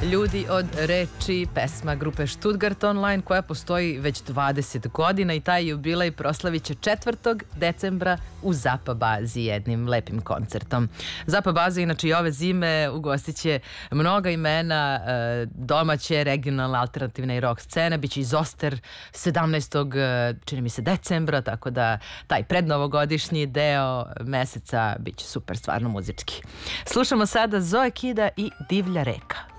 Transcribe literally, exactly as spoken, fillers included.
Ljudi od reči, pesma grupe Stuttgart Online koja postoji već dvadeset godina i taj jubilej proslavit će četvrtog decembra u Zapa bazi jednim lepim koncertom. Zapa baza inače i ove zime ugostit će mnoga imena domaće, regionalne, alternativne i rock scene. Biće i Zoster sedamnaestog čini mi se decembra, tako da taj prednovogodišnji deo meseca biće super stvarno muzički. Slušamo sada Zoe Kida i Divlja reka.